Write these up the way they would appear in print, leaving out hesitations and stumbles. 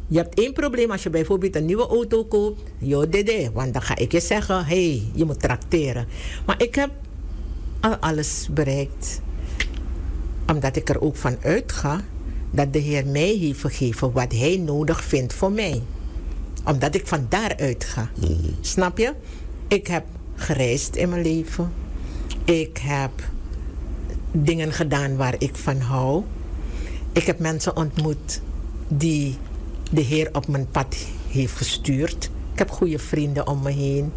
Je hebt één probleem als je bijvoorbeeld een nieuwe auto koopt. Want dan ga ik je zeggen, je moet trakteren. Maar ik heb al alles bereikt. Omdat ik er ook van uitga dat de Heer mij heeft gegeven wat Hij nodig vindt voor mij. Omdat ik van daaruit ga. Snap je? Ik heb gereisd in mijn leven. Ik heb dingen gedaan waar ik van hou. Ik heb mensen ontmoet die de Heer op mijn pad heeft gestuurd. Ik heb goede vrienden om me heen.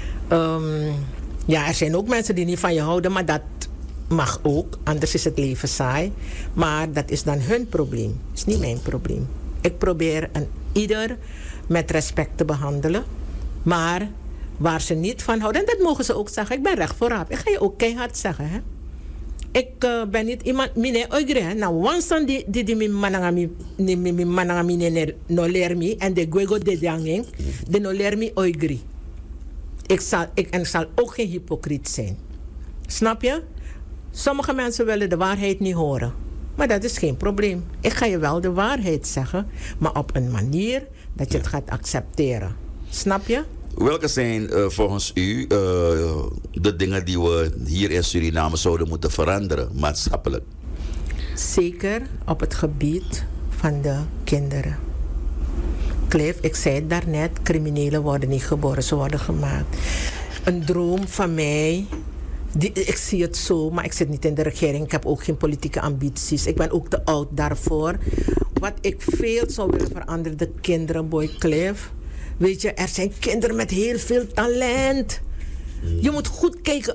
Er zijn ook mensen die niet van je houden, maar dat mag ook. Anders is het leven saai. Maar dat is dan hun probleem. Dat is niet mijn probleem. Ik probeer ieder met respect te behandelen. Maar waar ze niet van houden, en dat mogen ze ook zeggen. Ik ben recht vooruit. Ik ga je ook keihard zeggen. Hè? Ik ben niet iemand, mine oigre. Nou, wansan die mi manangami no lermi en de gwego de danging, de no lermi oigri. Ik zal ook geen hypocriet zijn. Snap je? Sommige mensen willen de waarheid niet horen. Maar dat is geen probleem. Ik ga je wel de waarheid zeggen, maar op een manier dat je het gaat accepteren. Snap je? Welke zijn volgens u de dingen die we hier in Suriname zouden moeten veranderen, maatschappelijk? Zeker op het gebied van de kinderen. Cliff, ik zei het daarnet, criminelen worden niet geboren, ze worden gemaakt. Een droom van mij, ik zie het zo, maar ik zit niet in de regering. Ik heb ook geen politieke ambities. Ik ben ook te oud daarvoor. Wat ik veel zou willen veranderen, de kinderen, boy Cliff. Weet je, er zijn kinderen met heel veel talent. Je moet goed kijken.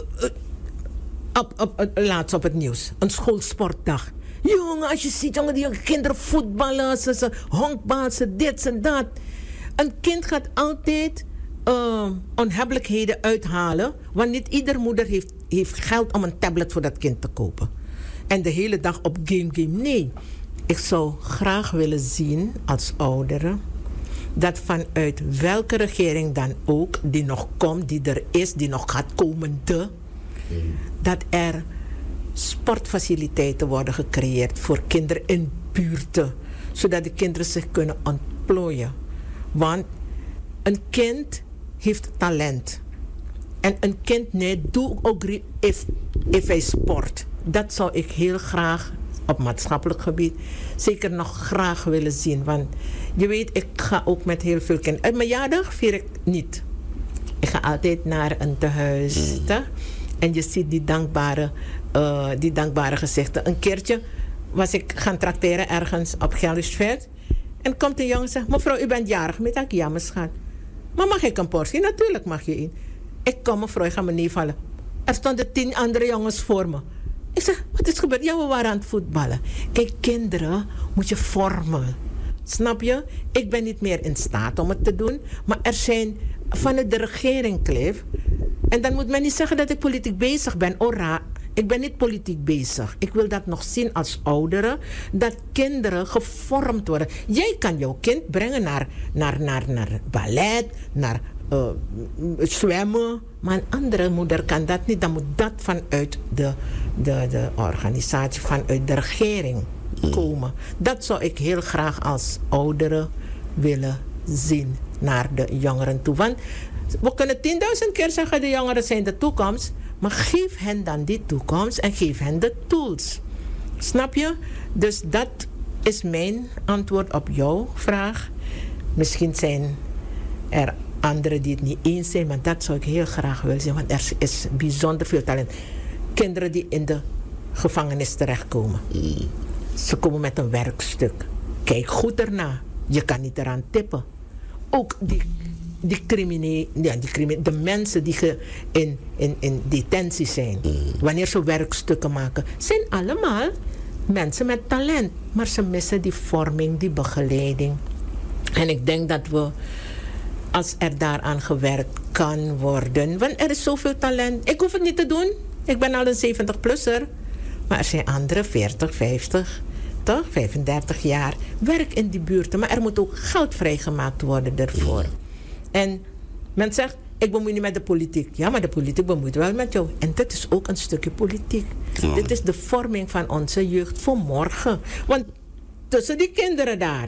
Laatst op het nieuws. Een schoolsportdag. Jongen, als je ziet, jongen, die kinderen voetballen, ze honkballen, ze dit en dat. Een kind gaat altijd onhebbelijkheden uithalen. Want niet ieder moeder heeft geld om een tablet voor dat kind te kopen. En de hele dag op game. Nee. Ik zou graag willen zien als ouderen dat vanuit welke regering dan ook, die nog komt, die er is, die nog gaat komen, dat er sportfaciliteiten worden gecreëerd voor kinderen in buurten, zodat de kinderen zich kunnen ontplooien. Want een kind heeft talent. En een kind, nee, doe ook if hij sport. Dat zou ik heel graag op maatschappelijk gebied zeker nog graag willen zien. Want je weet, ik ga ook met heel veel kinderen. Mijn verjaardag vier ik niet. Ik ga altijd naar een tehuis. En je ziet die dankbare gezichten. Een keertje was ik gaan trakteren ergens op Geldersveld. En komt een jongen en zegt, mevrouw, u bent jarig. Met ik, ja, mijn schat. Maar mag ik een portie? Natuurlijk mag je in. Ik kom, mevrouw, ik ga me neervallen. Er stonden 10 andere jongens voor me. Ik zeg, wat is gebeurd? Ja, we waren aan het voetballen. Kijk, kinderen moet je vormen. Snap je? Ik ben niet meer in staat om het te doen. Maar er zijn vanuit de regering, Cliff. En dan moet men niet zeggen dat ik politiek bezig ben. Ora, ik ben niet politiek bezig. Ik wil dat nog zien als ouderen. Dat kinderen gevormd worden. Jij kan jouw kind brengen naar ballet, naar zwemmen. Maar een andere moeder kan dat niet. Dan moet dat vanuit de organisatie, vanuit de regering komen. Dat zou ik heel graag als ouderen willen zien naar de jongeren toe. Want we kunnen 10.000 keer zeggen, de jongeren zijn de toekomst. Maar geef hen dan die toekomst en geef hen de tools. Snap je? Dus dat is mijn antwoord op jouw vraag. Misschien zijn er anderen die het niet eens zijn, maar dat zou ik heel graag willen zien. Want er is bijzonder veel talent. Kinderen die in de gevangenis terechtkomen. Ze komen met een werkstuk. Kijk goed erna. Je kan niet eraan tippen. Ook die criminelen, de mensen die in detentie zijn, wanneer ze werkstukken maken, zijn allemaal mensen met talent. Maar ze missen die vorming, die begeleiding. En ik denk dat we, als er daaraan gewerkt kan worden, want er is zoveel talent. Ik hoef het niet te doen. Ik ben al een 70-plusser. Maar er zijn anderen, 40, 50, toch? 35 jaar. Werk in die buurten. Maar er moet ook geld vrijgemaakt worden daarvoor. En men zegt, ik bemoei niet met de politiek. Ja, maar de politiek bemoeit wel met jou. En dit is ook een stukje politiek. Dit is de vorming van onze jeugd voor morgen. Want tussen die kinderen daar